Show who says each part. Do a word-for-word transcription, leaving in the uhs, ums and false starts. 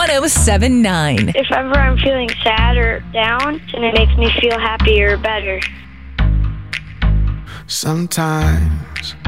Speaker 1: one oh seven point nine.
Speaker 2: If ever I'm feeling sad or down, then it makes me feel happier or better.
Speaker 3: Sometimes